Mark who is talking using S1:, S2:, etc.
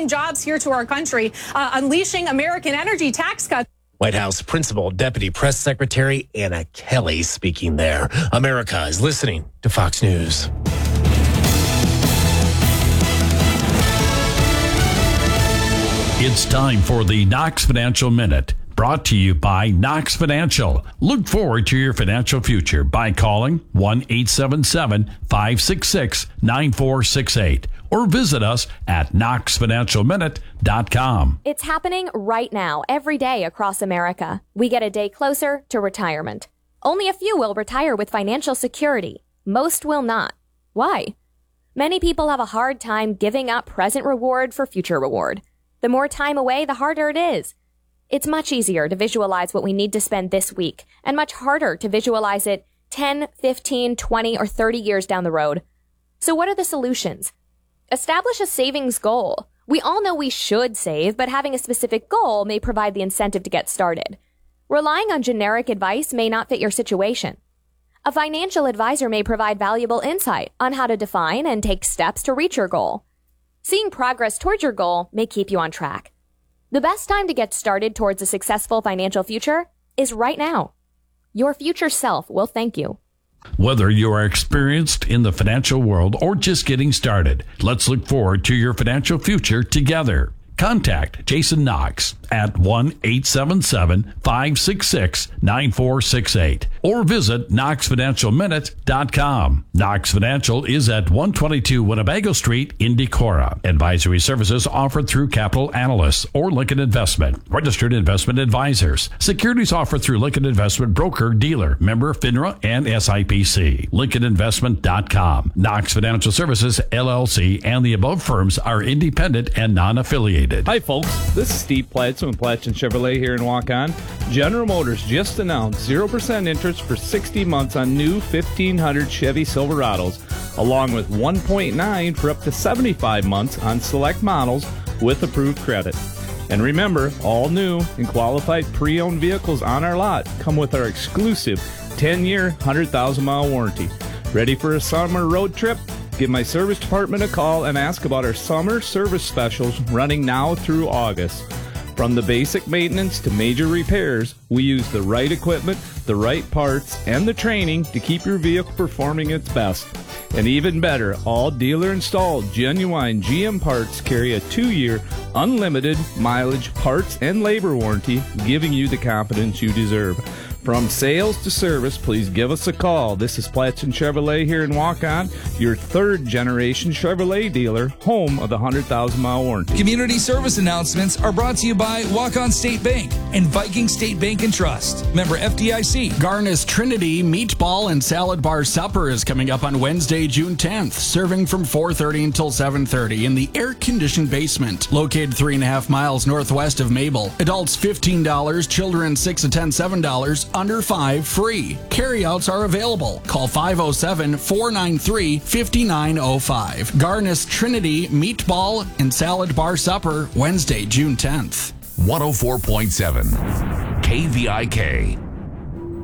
S1: bringing jobs here to our country, unleashing American energy tax cuts.
S2: White House Principal Deputy Press Secretary Anna Kelly speaking there. America is listening to Fox News.
S3: It's time for the Knox Financial Minute, brought to you by Knox Financial. Look forward to your financial future by calling 1-877-566-9468 or visit us at knoxfinancialminute.com.
S4: It's happening right now, every day across America. We get a day closer to retirement. Only a few will retire with financial security. Most will not. Why? Many people have a hard time giving up present reward for future reward. The more time away, the harder it is. It's much easier to visualize what we need to spend this week, and much harder to visualize it 10, 15, 20, or 30 years down the road. So what are the solutions? Establish a savings goal. We all know we should save, but having a specific goal may provide the incentive to get started. Relying on generic advice may not fit your situation. A financial advisor may provide valuable insight on how to define and take steps to reach your goal. Seeing progress towards your goal may keep you on track. The best time to get started towards a successful financial future is right now. Your future self will thank you.
S3: Whether you are experienced in the financial world or just getting started, let's look forward to your financial future together. Contact Jason Knox at 1-877-566-9468 or visit knoxfinancialminute.com. Knox Financial is at 122 Winnebago Street in Decorah. Advisory services offered through Capital Analysts or Lincoln Investment, registered investment advisors. Securities offered through Lincoln Investment Broker Dealer, member FINRA and SIPC. LincolnInvestment.com. Knox Financial Services, LLC, and the above firms are independent and non-affiliated.
S5: Hi, folks. This is Steve Platson with Platson Chevrolet here in Waukon. General Motors just announced 0% interest for 60 months on new 1500 Chevy Silverados, along with 1.9 for up to 75 months on select models with approved credit. And remember, all new and qualified pre-owned vehicles on our lot come with our exclusive 10-year, 100,000-mile warranty. Ready for a summer road trip? Give my service department a call and ask about our summer service specials running now through August. From the basic maintenance to major repairs, we use the right equipment, the right parts, and the training to keep your vehicle performing its best. And even better, all dealer-installed genuine GM parts carry a 2-year unlimited mileage parts and labor warranty, giving you the confidence you deserve. From sales to service, please give us a call. This is Platson Chevrolet here in Waukon, your third-generation Chevrolet dealer, home of the 100,000-mile warranty.
S6: Community service announcements are brought to you by Waukon State Bank and Viking State Bank and Trust. Member FDIC.
S7: Garnis Trinity Meatball and Salad Bar Supper is coming up on Wednesday, June 10th, serving from 4:30 until 7:30 in the air-conditioned basement, located 3.5 miles northwest of Mabel. Adults $15, children 6 to 10, $7. Under 5 free. Carryouts are available. Call 507-493-5905. Garnis Trinity Meatball and Salad Bar Supper, Wednesday, June 10th.
S8: 104.7 KVIK.